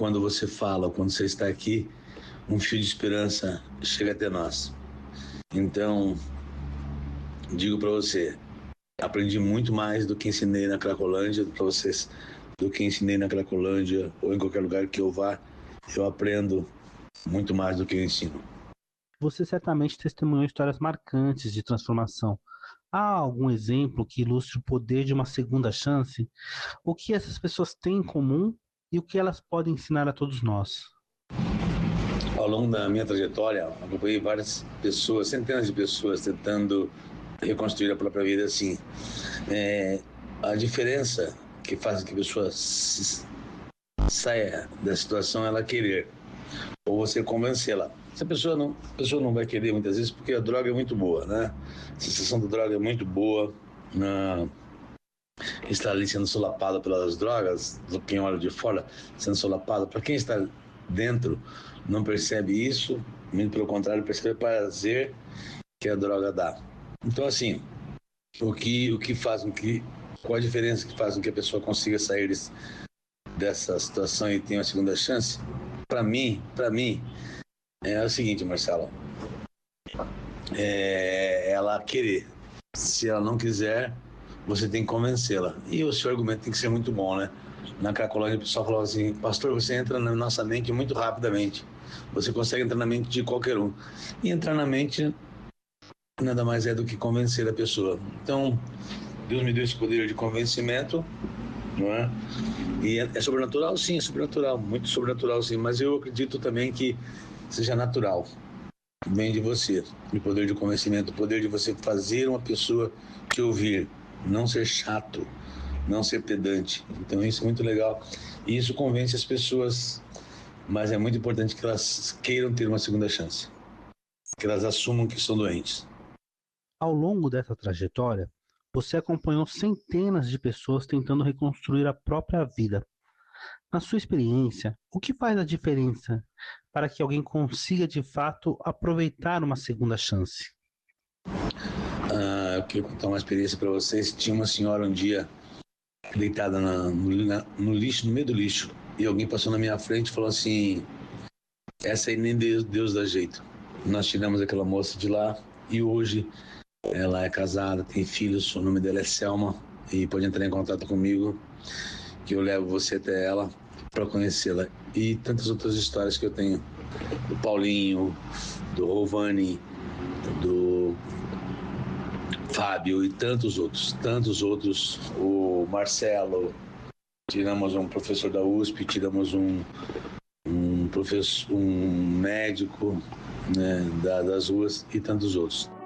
quando você fala, quando você está aqui, um fio de esperança chega até nós. Então, digo para você, aprendi muito mais do que ensinei na Cracolândia para vocês, do que ensinei na Cracolândia ou em qualquer lugar que eu vá, eu aprendo muito mais do que eu ensino. Você certamente testemunhou histórias marcantes de transformação. Há algum exemplo que ilustre o poder de uma segunda chance? O que essas pessoas têm em comum e o que elas podem ensinar a todos nós? Ao longo da minha trajetória, acompanhei várias pessoas, centenas de pessoas tentando reconstruir a própria vida assim. A diferença que faz com que a pessoa saia da situação é ela querer, ou você convencê-la. Se a pessoa não vai querer muitas vezes, porque a droga é muito boa, né? A sensação da droga é muito boa, está ali sendo solapado pelas drogas, quem olha de fora sendo solapado. Para quem está dentro, não percebe isso, muito pelo contrário, percebe o prazer que a droga dá. Então, assim, o que faz com que, qual a diferença que faz com que a pessoa consiga sair dessa situação e tenha uma segunda chance? Para mim, é o seguinte, Marcelo, ela querer. Se ela não quiser, você tem que convencê-la. E o seu argumento tem que ser muito bom, né? Na Cracolândia, o pessoal falava assim: pastor, você entra na nossa mente muito rapidamente. Você consegue entrar na mente de qualquer um. E entrar na mente nada mais é do que convencer a pessoa. Então, Deus me deu esse poder de convencimento, não é? E é sobrenatural? Sim, é sobrenatural. Muito sobrenatural, sim. Mas eu acredito também que seja natural. Vem de você, o poder de convencimento, o poder de você fazer uma pessoa te ouvir, não ser chato, não ser pedante. Então isso é muito legal e isso convence as pessoas, mas é muito importante que elas queiram ter uma segunda chance, que elas assumam que são doentes. Ao longo dessa trajetória, você acompanhou centenas de pessoas tentando reconstruir a própria vida. Na sua experiência, o que faz a diferença para que alguém consiga de fato aproveitar uma segunda chance? Eu queria contar uma experiência para vocês. Tinha uma senhora um dia deitada no lixo, no meio do lixo, e alguém passou na minha frente e falou assim: essa aí nem Deus dá jeito. Nós tiramos aquela moça de lá e hoje ela é casada, tem filhos, o nome dela é Selma e pode entrar em contato comigo que eu levo você até ela para conhecê-la. E tantas outras histórias que eu tenho, do Paulinho, do Rovani, do Fábio e tantos outros, o Marcelo, tiramos um professor da USP, tiramos um professor, um médico, né, das ruas e tantos outros.